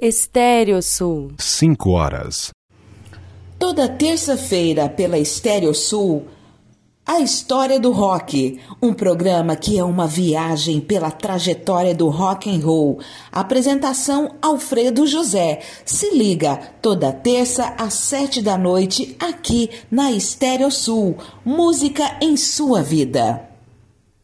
Estéreo Sul. 5 horas. Toda terça-feira pela Estéreo Sul, A História do Rock, um programa que é uma viagem pela trajetória do rock and roll. Apresentação Alfredo José. Se liga, toda terça às 7 da noite, aqui na Estéreo Sul. Música em sua vida.